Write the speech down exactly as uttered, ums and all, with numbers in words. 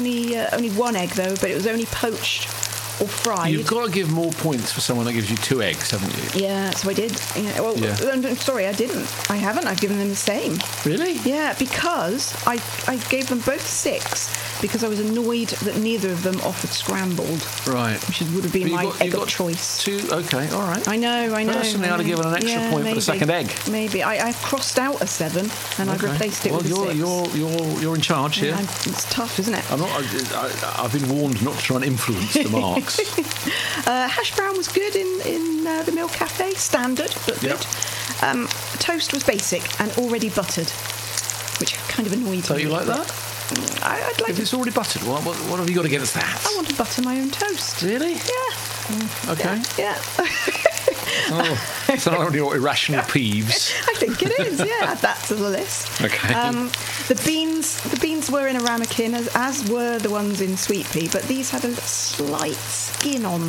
only, uh, only one egg, though, but it was only poached or fried. You've got to give more points for someone that gives you two eggs, haven't you? Yeah, so I did. Yeah, well, Yeah. I'm, I'm sorry, I didn't. I haven't. I've given them the same. Really? Yeah, because I, I gave them both six because I was annoyed that neither of them offered scrambled, Right. which would have been But my you've got- egg you've of got choice. Two. Okay. All right. I know, I know. Personally, I I'd have know. given an extra Yeah, point for maybe. the second egg. Maybe. I, I've crossed out a seven and I've Okay. replaced it well, with a you're, six. you're you're you're in charge here. Yeah, I'm- it's tough, isn't it? I'm not. I, I, I've been warned not to try and influence the marks. Uh, hash brown was good in, in uh, the Mill Cafe, standard, but Yep. good. Um, toast was basic and already buttered, which kind of annoyed So me. you like but that? I, I'd like If it's already buttered, what, what, what have you got against that? I want to butter my own toast. Really? Yeah. Okay. Yeah. Oh, it's not one of your irrational peeves. I think it is, yeah. Add that to the list. Okay. Um, the beans the beans were in a ramekin, as, as were the ones in sweet pea, but these had a slight skin on